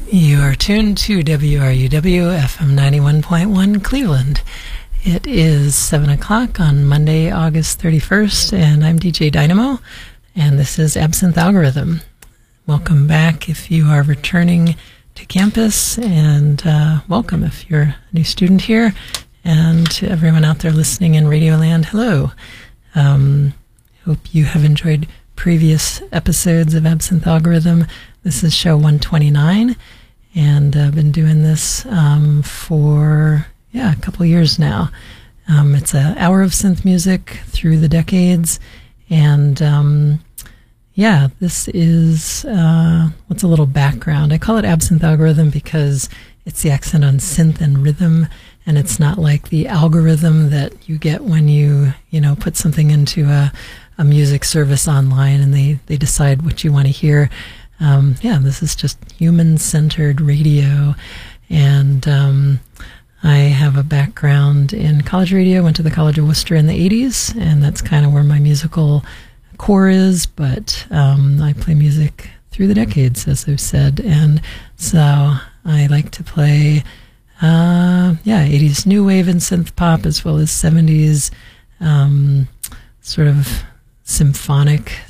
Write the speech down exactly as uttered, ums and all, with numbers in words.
You are tuned to W R U W F M ninety-one point one Cleveland. It is seven o'clock on Monday, August thirty-first, and I'm D J Dynamo, and this is Absinthe Algorithm. Welcome back if you are returning to campus, and uh, welcome if you're a new student here, and to everyone out there listening in Radioland, hello. Um, hope you have enjoyed previous episodes of Absinthe Algorithm. This is show one twenty-nine, and I've been doing this um, for, yeah, a couple years now. Um, it's an hour of synth music through the decades, and um, yeah, this is, uh, what's a little background? I call it Absinthe Algorithm because it's the accent on synth and rhythm, and it's not like the algorithm that you get when you, you know, put something into a, a music service online and they, they decide what you want to hear. Um, yeah, this is just human-centered radio, and um, I have a background in college radio, went to the College of Worcester in the eighties, and that's kind of where my musical core is, but um, I play music through the decades, as I've said, and so I like to play, uh, yeah, eighties new wave and synth pop, as well as seventies um, sort of symphonic